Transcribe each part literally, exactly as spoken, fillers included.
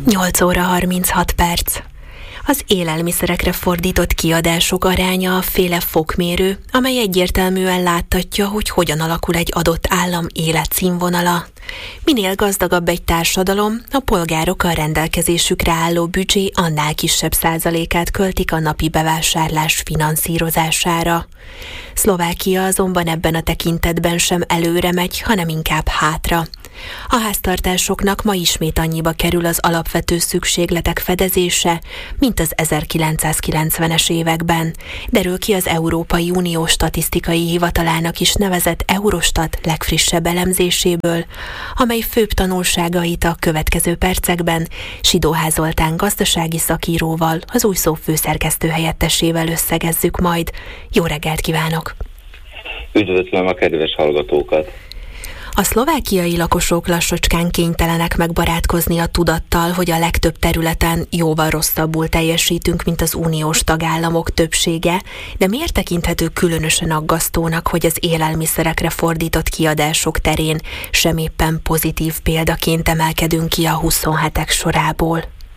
nyolc óra harminchat perc. Az élelmiszerekre fordított kiadások aránya a féle fokmérő, amely egyértelműen láttatja, hogy hogyan alakul egy adott állam életszínvonala. Minél gazdagabb egy társadalom, a polgárok a rendelkezésükre álló büdzsé annál kisebb százalékát költik a napi bevásárlás finanszírozására. Szlovákia azonban ebben a tekintetben sem előre megy, hanem inkább hátra. A háztartásoknak ma ismét annyiba kerül az alapvető szükségletek fedezése, mint az ezerkilencszázkilencvenes években, derül ki az Európai Unió Statisztikai Hivatalának is nevezett Eurostat legfrissebb elemzéséből, amely főbb tanulságait a következő percekben Sidóház Zoltán gazdasági szakíróval, az Új Szó főszerkesztő helyettesével összegezzük majd. Jó reggelt kívánok! Üdvözlöm a kedves hallgatókat! A szlovákiai lakosok lassacskán kénytelenek megbarátkozni a tudattal, hogy a legtöbb területen jóval rosszabbul teljesítünk, mint az uniós tagállamok többsége, de miért tekinthető különösen aggasztónak, hogy az élelmiszerekre fordított kiadások terén sem éppen pozitív példaként emelkedünk ki a huszonhetek sorából?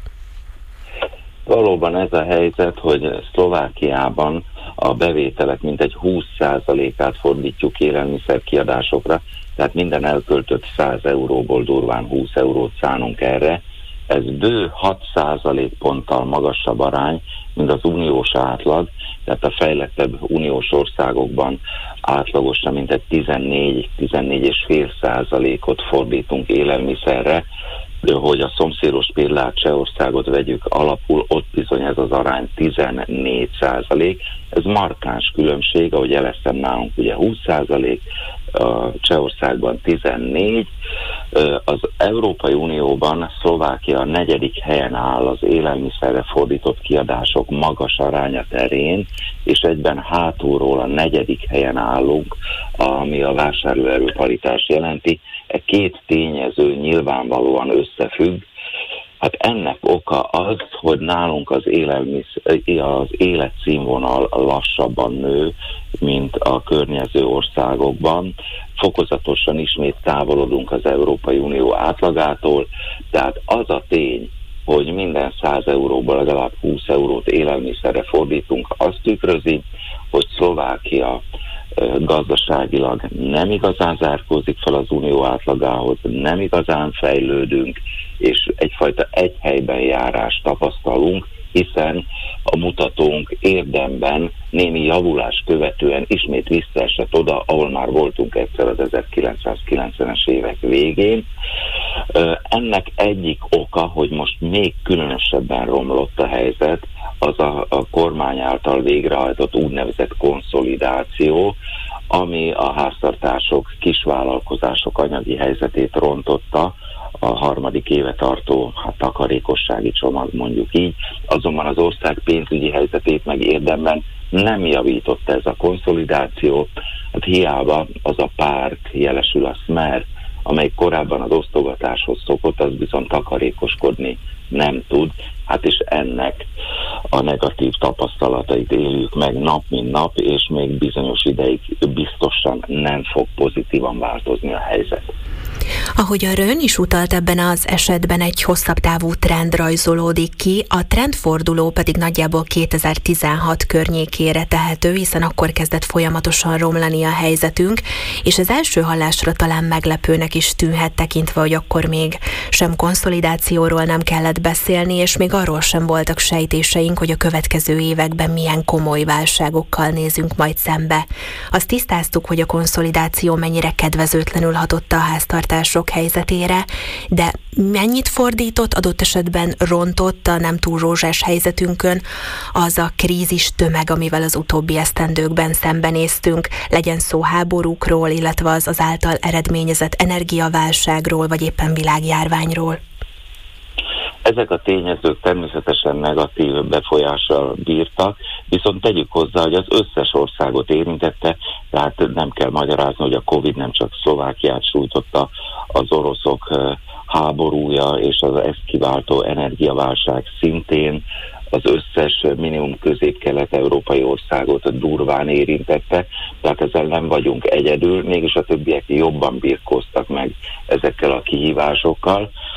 Valóban ez a helyzet, hogy Szlovákiában a bevételek mintegy húsz százalékát fordítjuk élelmiszer kiadásokra, tehát minden elköltött száz euróból durván húsz eurót szánunk erre. Ez bő hat százalékponttal magasabb arány, mint az uniós átlag, tehát a fejlettebb uniós országokban átlagosan mintegy tizennégy-tizennégy egész öt százalékot fordítunk élelmiszerre, de hogy a szomszédos példát Csehországot vegyük alapul, ott bizony ez az arány tizennégy százalék. Ez markáns különbség, ahogy jeleztem, nálunk ugye húsz százalék, a Csehországban tizennégy. Az Európai Unióban Szlovákia a negyedik helyen áll az élelmiszerre fordított kiadások magas aránya terén, és egyben hátulról a negyedik helyen állunk, ami a vásárlóerő paritás jelenti. E két tényező nyilvánvalóan összefügg. Hát ennek oka az, hogy nálunk az, élelmiszer, az életszínvonal lassabban nő, mint a környező országokban. Fokozatosan ismét távolodunk az Európai Unió átlagától, tehát az a tény, hogy minden száz euróból legalább húsz eurót élelmiszerre fordítunk, azt tükrözi, hogy Szlovákia gazdaságilag nem igazán zárkózik fel az unió átlagához, nem igazán fejlődünk, és egyfajta egy helyben járást tapasztalunk, hiszen a mutatónk érdemben némi javulás követően ismét visszaesett oda, ahol már voltunk egyszer az ezerkilencszázkilencvenes évek végén. Ennek egyik oka, hogy most még különösebben romlott a helyzet, az a, a kormány által végrehajtott úgynevezett konszolidáció, ami a háztartások, kisvállalkozások anyagi helyzetét rontotta, a harmadik éve tartó hát, takarékossági csomag, mondjuk így, azonban az ország pénzügyi helyzetét meg érdemben nem javította ez a konszolidáció. Hát hiába az a párt, jelesül a Smer, amely korábban az osztogatáshoz szokott, az viszont takarékoskodni nem tud, hát és ennek a negatív tapasztalatait éljük meg nap mint nap, és még bizonyos ideig biztosan nem fog pozitívan változni a helyzet. Ahogyan ön is utalt, ebben az esetben egy hosszabb távú trend rajzolódik ki, a trendforduló pedig nagyjából kétezer-tizenhat környékére tehető, hiszen akkor kezdett folyamatosan romlani a helyzetünk, és az első hallásra talán meglepőnek is tűnhet, tekintve, hogy akkor még sem konszolidációról nem kellett beszélni, és még arról sem voltak sejtéseink, hogy a következő években milyen komoly válságokkal nézünk majd szembe. Azt tisztáztuk, hogy a konszolidáció mennyire kedvezőtlenül hatott a háztartások helyzetére, de mennyit fordított, adott esetben rontott a nem túl rózsás helyzetünkön az a krízis tömeg, amivel az utóbbi esztendőkben szembenéztünk, legyen szó háborúkról, illetve az az által eredményezett energiaválságról, vagy éppen világjárványról? Ezek a tényezők természetesen negatív befolyással bírtak, viszont tegyük hozzá, hogy az összes országot érintette, tehát nem kell magyarázni, hogy a Covid nem csak Szlovákiát sújtotta, az oroszok háborúja és az ezt kiváltó energiaválság szintén az összes minimum közép-kelet-európai országot durván érintette, tehát ezzel nem vagyunk egyedül, mégis a többiek jobban birkóztak meg ezekkel a kihívásokkal.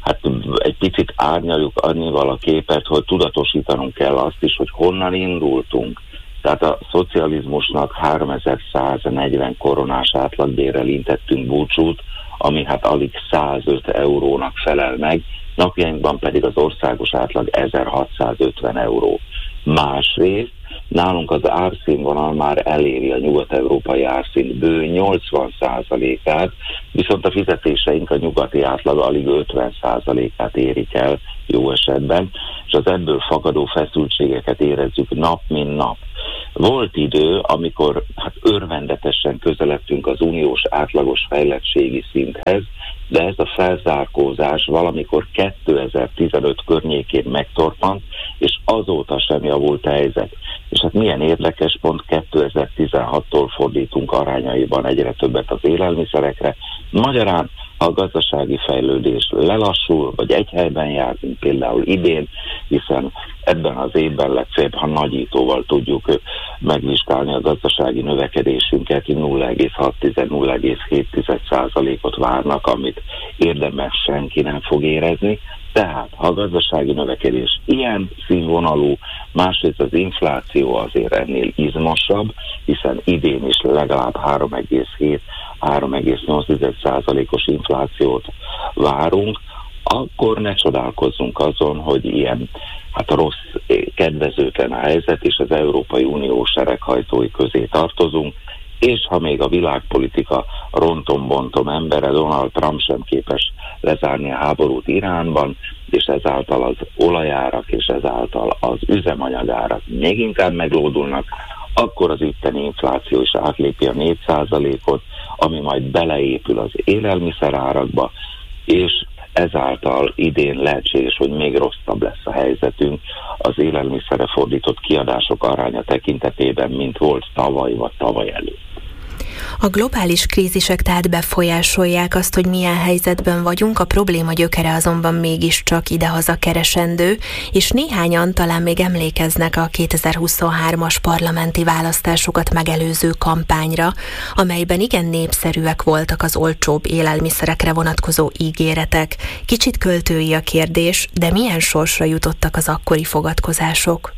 hát egy picit árnyaljuk annyival a képet, hogy tudatosítanunk kell azt is, hogy honnan indultunk. Tehát a szocializmusnak háromezer-száznegyven koronás átlagbérrel intettünk búcsút, ami hát alig százöt eurónak felel meg, napjainkban pedig az országos átlag ezerhatszázötven euró. Másrészt nálunk az árszínvonal már eléri a nyugat-európai árszín bő nyolcvan százalékát, viszont a fizetéseink a nyugati átlag alig ötven százalékát érik el jó esetben, és az ebből fakadó feszültségeket érezzük nap mint nap. Volt idő, amikor hát örvendetesen közeledtünk az uniós átlagos fejlettségi szinthez, de ez a felzárkózás valamikor kétezer-tizenöt környékén megtorpant, és azóta sem javult a helyzet. És hát milyen érdekes, pont kétezer-tizenhattól fordítunk arányaiban egyre többet az élelmiszerekre. Magyarán, ha a gazdasági fejlődés lelassul, vagy egy helyben jár, mint például idén, hiszen ebben az évben legfeljebb, ha nagyítóval tudjuk megvizsgálni a gazdasági növekedésünket, nulla egész hat - nulla egész hét százalékot várnak, amit érdemben senki nem fog érezni. Tehát, ha a gazdasági növekedés ilyen színvonalú, másrészt az infláció azért ennél izmosabb, hiszen idén is legalább három egész hét - három egész nyolc százalékos inflációt várunk, akkor ne csodálkozzunk azon, hogy ilyen hát rossz, kedvezőtlen a helyzet, és az Európai Unió sereghajtói közé tartozunk, és ha még a világpolitika rontom-bontom embere, Donald Trump sem képes lezárni a háborút Iránban, és ezáltal az olajárak és ezáltal az üzemanyagárak még inkább meglódulnak, akkor az itteni infláció is átlépi a négy százalékot, ami majd beleépül az élelmiszerárakba, és ezáltal idén lehetséges, hogy még rosszabb lesz a helyzetünk az élelmiszerre fordított kiadások aránya tekintetében, mint volt tavaly vagy tavaly előtt. A globális krízisek tehát befolyásolják azt, hogy milyen helyzetben vagyunk, a probléma gyökere azonban mégiscsak idehaza keresendő, és néhányan talán még emlékeznek a kétezer-huszonhármas parlamenti választásokat megelőző kampányra, amelyben igen népszerűek voltak az olcsóbb élelmiszerekre vonatkozó ígéretek. Kicsit költői a kérdés, de milyen sorsra jutottak az akkori fogadkozások?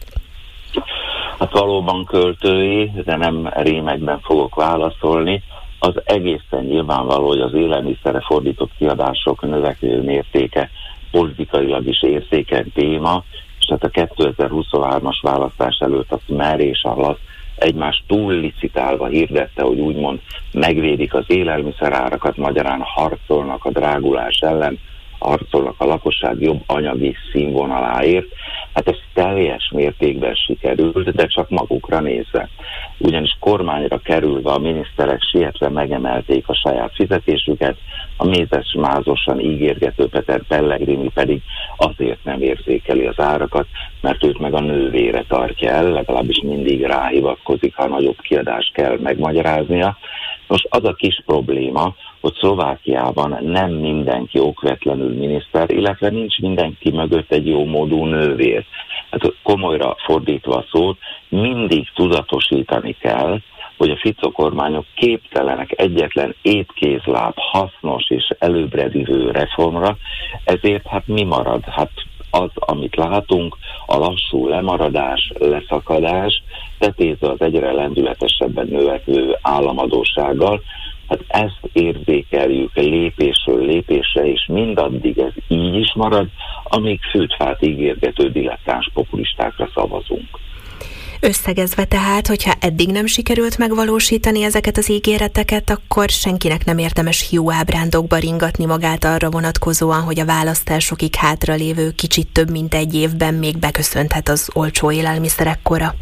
Hát valóban költői, de nem rémekben fogok válaszolni. Az egészen nyilvánvaló, hogy az élelmiszerre fordított kiadások növekvő mértéke politikailag is érzékeny téma, és hát a kétezer-huszonhármas választás előtt a Smer és a LASZ egymást túl licitálva hirdette, hogy úgymond megvédik az élelmiszerárakat, magyarán harcolnak a drágulás ellen, harcolnak a lakosság jobb anyagi színvonaláért. Hát ez teljes mértékben sikerült, de csak magukra nézve. Ugyanis kormányra kerülve a miniszterek sietve megemelték a saját fizetésüket, a mézes-mázosan ígérgető Peter Pellegrini pedig azért nem érzékeli az árakat, mert őt meg a nővére tartja el, legalábbis mindig ráhivatkozik, ha nagyobb kiadást kell megmagyaráznia. Most az a kis probléma, hogy Szlovákiában nem mindenki okvetlenül miniszter, illetve nincs mindenki mögött egy jó módú nővér. Hát komolyra fordítva a szót, mindig tudatosítani kell, hogy a Fico kormányok képtelenek egyetlen étkézláb hasznos és előbbre vívő reformra, ezért hát mi marad? Hát az, amit látunk, a lassú lemaradás, leszakadás, tetézve az egyre lendületesebben növekvő államadóssággal, hát ezt érzékeljük lépésről lépésre, és mindaddig ez így is marad, amíg fűtfát ígérgető dilettáns populistákra szavazunk. Összegezve tehát, hogyha eddig nem sikerült megvalósítani ezeket az ígéreteket, akkor senkinek nem érdemes hiú ábrándokba ringatni magát arra vonatkozóan, hogy a választásokig hátralévő kicsit több mint egy évben még beköszönthet az olcsó élelmiszerek kora.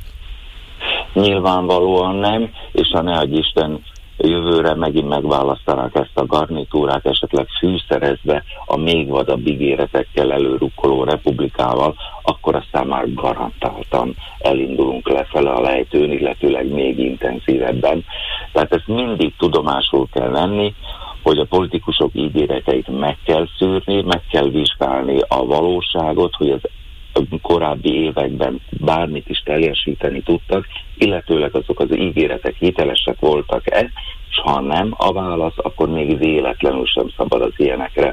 Nyilvánvalóan nem, és ha ne adj Isten, jövőre megint megválasztanak ezt a garnitúrát, esetleg fűszerezve a még vadabb ígéretekkel előrukkoló republikával, akkor aztán már garantáltan elindulunk lefele a lejtőn, illetőleg még intenzívebben. Tehát ezt mindig tudomásul kell venni, hogy a politikusok ígéreteit meg kell szűrni, meg kell vizsgálni a valóságot, hogy az korábbi években bármit is teljesíteni tudtak, illetőleg azok az ígéretek hitelesek voltak-e, és ha nem a válasz, akkor még véletlenül sem szabad az ilyenekre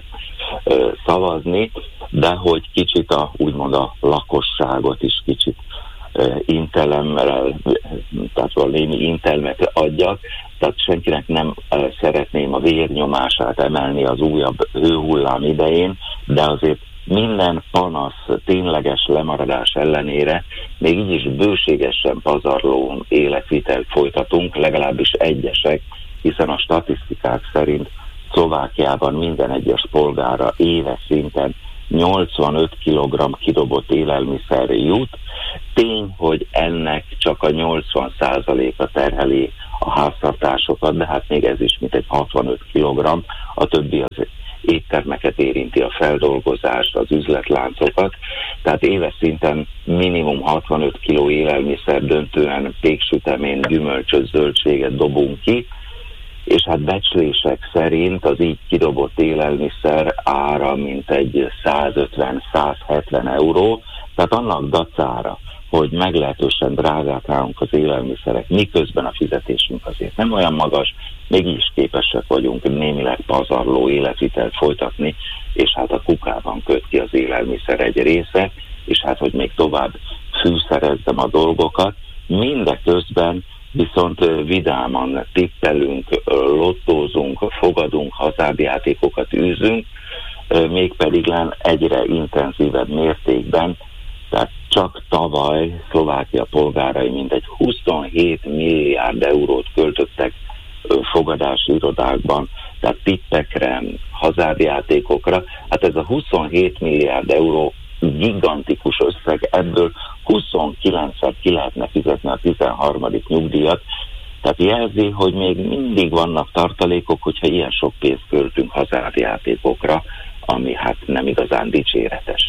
ö, szavazni, de hogy kicsit a, úgymond a lakosságot is kicsit ö, intelemmel, tehát valami intelmet adjak, tehát senkinek nem ö, szeretném a vérnyomását emelni az újabb hőhullám idején, de azért minden panasz, tényleges lemaradás ellenére még így is bőségesen pazarló életvitelt folytatunk, legalábbis egyesek, hiszen a statisztikák szerint Szlovákiában minden egyes polgára éves szinten nyolcvanöt kilogramm kidobott élelmiszer jut. Tény, hogy ennek csak a nyolcvan százaléka terheli a háztartásokat, de hát még ez is mint egy hatvanöt kilogramm, a többi az éttermeket érinti, a feldolgozást, az üzletláncokat, tehát éves szinten minimum hatvanöt kiló élelmiszer, döntően péksütemény, gyümölcsöt, zöldséget dobunk ki, és hát becslések szerint az így kidobott élelmiszer ára mintegy százötven-százhetven euró, tehát annak dacára, hogy meglehetősen drágák állunk az élelmiszerek, miközben a fizetésünk azért nem olyan magas, mégis képesek vagyunk némileg pazarló életvitelt folytatni, és hát a kukában köt ki az élelmiszer egy része, és hát, hogy még tovább fűszerezzem a dolgokat, mindeközben viszont vidáman tippelünk, lottózunk, fogadunk, hazárdjátékokat űzünk, mégpedig egyre intenzívebb mértékben, tehát csak tavaly Szlovákia polgárai mintegy huszonhét milliárd eurót költöttek fogadási irodákban, tehát tippekre, hazárdjátékokra. Hát ez a huszonhét milliárd euró gigantikus összeg, ebből huszonkilencszer ki lehetne fizetni a tizenharmadik nyugdíjat, tehát jelzi, hogy még mindig vannak tartalékok, hogyha ilyen sok pénzt költünk hazárdjátékokra, ami hát nem igazán dicséretes.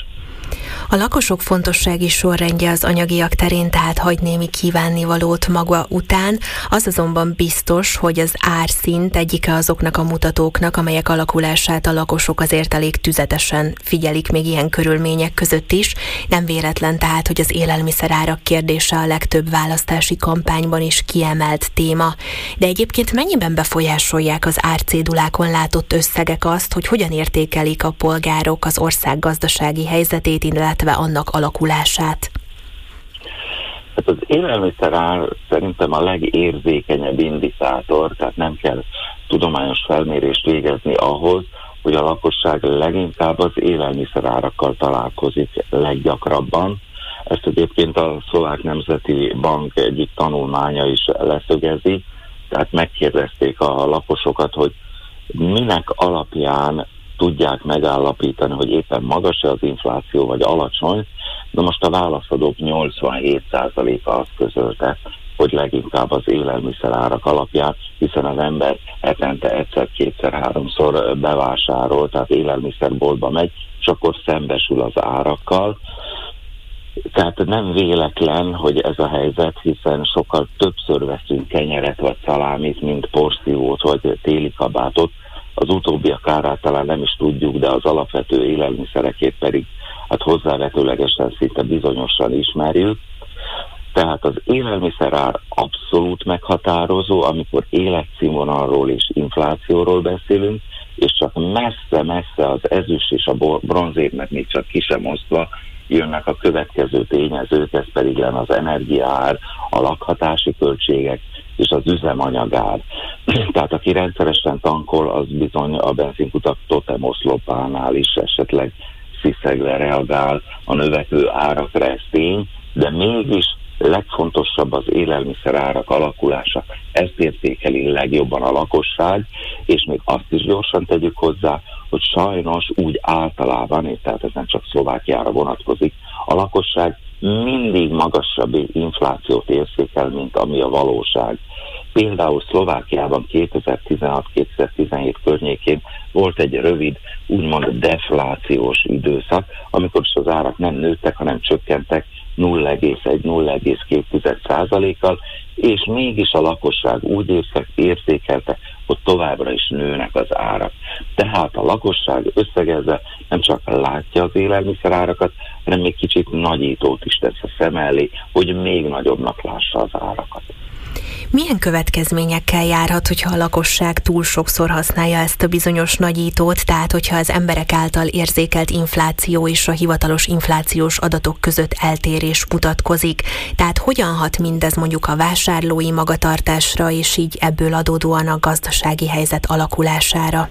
A lakosok fontossági sorrendje az anyagiak terén tehát hagy némi kívánnivalót maga után, az azonban biztos, hogy az árszint egyike azoknak a mutatóknak, amelyek alakulását a lakosok azért elég tüzetesen figyelik még ilyen körülmények között is. Nem véletlen tehát, hogy az élelmiszerárak kérdése a legtöbb választási kampányban is kiemelt téma. De egyébként mennyiben befolyásolják az árcédulákon látott összegek azt, hogy hogyan értékelik a polgárok az ország gazdasági helyzetét, illetve annak alakulását? Hát az élelmiszerár szerintem a legérzékenyebb indikátor, tehát nem kell tudományos felmérést végezni ahhoz, hogy a lakosság leginkább az élelmiszerárakkal találkozik leggyakrabban. Ezt egyébként a Szlovák Nemzeti Bank egyik tanulmánya is leszögezi, tehát megkérdezték a lakosokat, hogy minek alapján tudják megállapítani, hogy éppen magas-e az infláció, vagy alacsony, de most a válaszadók nyolcvanhét százaléka azt közölte, hogy leginkább az élelmiszerárak alapján, hiszen az ember hetente egyszer, kétszer, háromszor bevásárol, tehát élelmiszerboltba megy, és akkor szembesül az árakkal. Tehát nem véletlen, hogy ez a helyzet, hiszen sokkal többször veszünk kenyeret vagy szalámit, mint porszívót vagy téli kabátot. Az utóbbiak árát talán nem is tudjuk, de az alapvető élelmiszerekét pedig hát hozzávetőlegesen szinte bizonyosan ismerjük. Tehát az élelmiszerár abszolút meghatározó, amikor életszínvonalról és inflációról beszélünk, és csak messze-messze az ezüst és a bronzérmet még csak ki sem osztva jönnek a következő tényezők, ez pedig lenne az energiaár, a lakhatási költségek és az üzemanyagár. Tehát aki rendszeresen tankol, az bizony a benzinkutak totemoszlopánál is esetleg sziszegve reagál a növekvő árakra, ez tény, de mégis legfontosabb az élelmiszerárak alakulása, ezt értékeli legjobban a lakosság, és még azt is gyorsan tegyük hozzá, hogy sajnos úgy általában, és tehát ez nem csak Szlovákiára vonatkozik, a lakosság mindig magasabb inflációt érzékel, mint ami a valóság. Például Szlovákiában kétezer-tizenhat-kétezer-tizenhét környékén volt egy rövid, úgymond deflációs időszak, amikor is az árak nem nőttek, hanem csökkentek nulla egész egy - nulla egész két százalékkal, és mégis a lakosság úgy érzékelte, hogy továbbra is nőnek az árak. Tehát a lakosság összegezve nem csak látja az élelmiszerárakat, hanem még kicsit nagyítót is tesz a szem elé, hogy még nagyobbnak lássa az árakat. Milyen következményekkel járhat, hogyha a lakosság túl sokszor használja ezt a bizonyos nagyítót, tehát hogyha az emberek által érzékelt infláció és a hivatalos inflációs adatok között eltérés mutatkozik? Tehát hogyan hat mindez mondjuk a vásárlói magatartásra, és így ebből adódóan a gazdasági helyzet alakulására?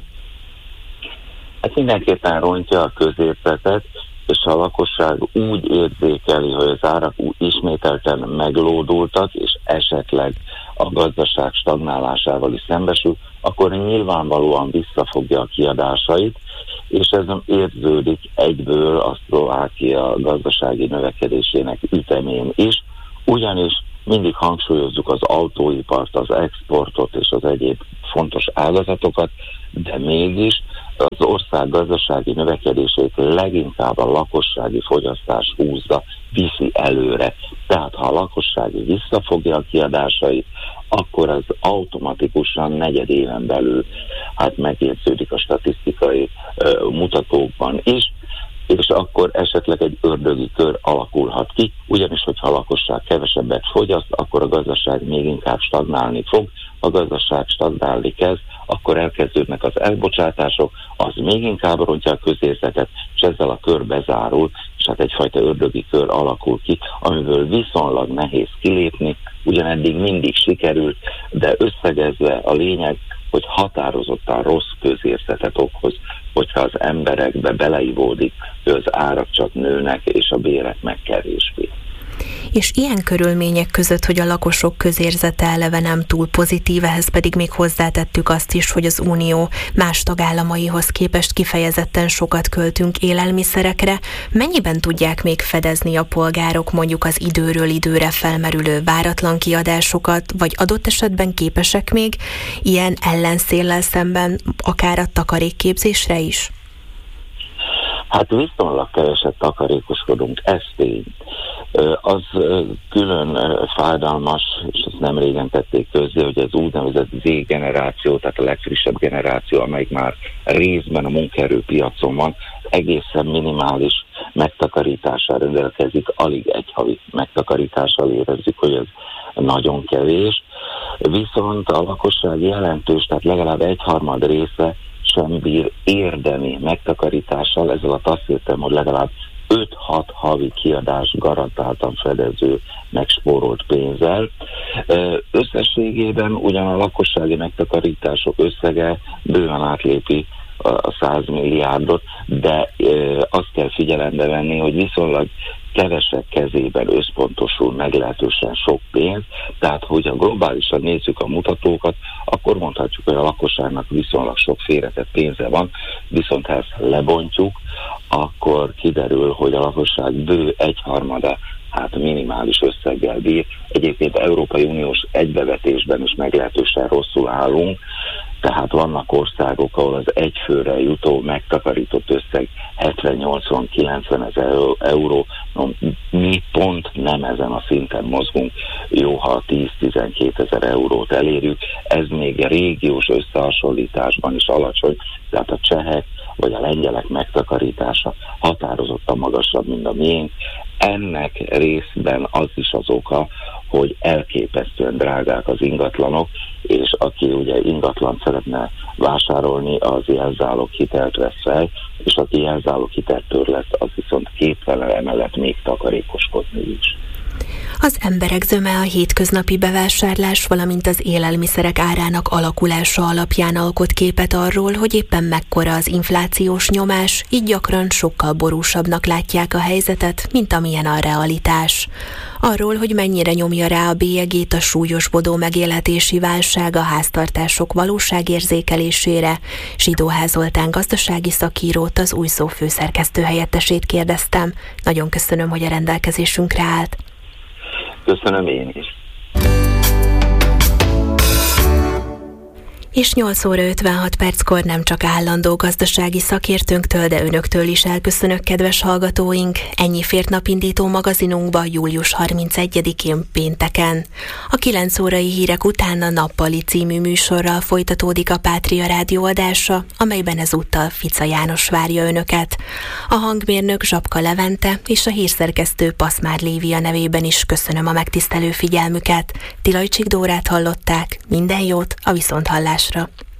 Hát mindenképpen rontja a közérzetet, és a lakosság úgy érzékeli, hogy az árak ismételten meglódultak, és esetleg a gazdaság stagnálásával is szembesül, akkor nyilvánvalóan visszafogja a kiadásait, és ez érződik egyből a Szlovákia gazdasági növekedésének ütemén is, ugyanis mindig hangsúlyozzuk az autóipart, az exportot és az egyéb fontos ágazatokat, de mégis az ország gazdasági növekedését leginkább a lakossági fogyasztás húzza, viszi előre. Tehát ha a lakosság visszafogja a kiadásait, akkor az automatikusan negyed éven belül hát megjegyződik a statisztikai uh, mutatókban is, és akkor esetleg egy ördögi kör alakulhat ki, ugyanis hogyha a lakosság kevesebbet fogyaszt, akkor a gazdaság még inkább stagnálni fog. Ha a gazdaság stagnálni kezd, akkor elkezdődnek az elbocsátások, az még inkább rontja a közérzetet, és ezzel a kör bezárul, és hát egyfajta ördögi kör alakul ki, amiből viszonylag nehéz kilépni, ugyan eddig mindig sikerült, de összegezve a lényeg, hogy határozottan rossz közérzetet okoz, hogyha az emberekbe beleivódik, hogy az árak csak nőnek, és a bérek meg kevésbé. És ilyen körülmények között, hogy a lakosok közérzete eleve nem túl pozitív, ehhez pedig még hozzátettük azt is, hogy az Unió más tagállamaihoz képest kifejezetten sokat költünk élelmiszerekre. Mennyiben tudják még fedezni a polgárok mondjuk az időről időre felmerülő váratlan kiadásokat, vagy adott esetben képesek még ilyen ellenszéllel szemben akár a takarékképzésre is? Hát viszonylag keveset takarékoskodunk, ez tény. Az külön fájdalmas, és ezt nem régen tették közzé, hogy az úgynevezett Z-generáció, tehát a legfrissebb generáció, amelyik már részben a munkaerőpiacon van, egészen minimális megtakarítással rendelkezik, alig egy havi megtakarítással érezzük, hogy ez nagyon kevés. Viszont a lakosság jelentős, tehát legalább egyharmad része sem bír érdemi megtakarítással, ezzel azt értem, hogy legalább öt-hat havi kiadás garantáltan fedező, megspórolt pénzzel. Összességében ugyan a lakossági megtakarítások összege bőven átlépi a száz milliárdot, de azt kell figyelembe venni, hogy viszonylag kevesek kezében összpontosul meglehetősen sok pénz, tehát hogyha globálisan nézzük a mutatókat, akkor mondhatjuk, hogy a lakosságnak viszonylag sok félretett pénze van, viszont ha ezt lebontjuk, akkor kiderül, hogy a lakosság bő egyharmada hát minimális összeggel bír. Egyébként Európai Uniós egybevetésben is meglehetősen rosszul állunk, tehát vannak országok, ahol az egyfőre jutó megtakarított összeg hetven-nyolcvan-kilencven ezer euró. No, mi pont nem ezen a szinten mozgunk, jó, ha tíz-tizenkét ezer eurót elérjük, ez még a régiós összehasonlításban is alacsony, tehát a csehek vagy a lengyelek megtakarítása határozottan magasabb, mint a miénk. Ennek részben az is az oka, hogy elképesztően drágák az ingatlanok, és aki ugye ingatlant szeretne vásárolni, az jelzálog hitelt vesz fel, és aki jelzálog hitelt törlesz, az viszont képtelen emellett még takarékoskodni is. Az emberek zöme a hétköznapi bevásárlás, valamint az élelmiszerek árának alakulása alapján alkot képet arról, hogy éppen mekkora az inflációs nyomás, így gyakran sokkal borúsabbnak látják a helyzetet, mint amilyen a realitás. Arról, hogy mennyire nyomja rá a bélyegét a súlyosbodó megélhetési válság a háztartások valóságérzékelésére, Zsidóház Zoltán gazdasági szakírót, az Új Szó főszerkesztő helyettesét kérdeztem. Nagyon köszönöm, hogy a rendelkezésünkre állt. Köszönöm én is. És nyolc óra ötvenhat perckor nem csak állandó gazdasági szakértőnktől, de önöktől is elköszönök, kedves hallgatóink. Ennyi fért napindító magazinunkba július harmincegyedikén pénteken. A kilenc órai hírek után a Nappali című műsorral folytatódik a Pátria Rádió adása, amelyben ezúttal Fica János várja önöket. A hangmérnök Zsapka Levente és a hírszerkesztő Paszmár Lívia nevében is köszönöm a megtisztelő figyelmüket. Tilajcsik Dórát hallották, minden jót a viszonthallásra.